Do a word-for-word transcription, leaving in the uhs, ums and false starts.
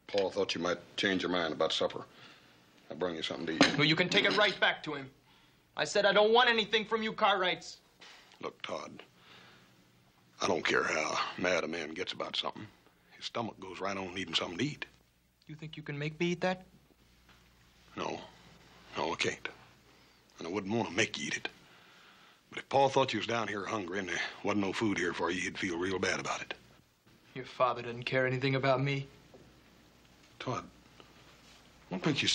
Paul thought you might change your mind about supper. I brought you something to eat. Well, you can take it right back to him. I said I don't want anything from you Cartwrights. Look, Todd, I don't care how mad a man gets about something. His stomach goes right on needing something to eat. You think you can make me eat that? No. No, I can't. And I wouldn't want to make you eat it. But if Paul thought you was down here hungry and there wasn't no food here for you, he'd feel real bad about it. Your father doesn't care anything about me. Todd, what makes you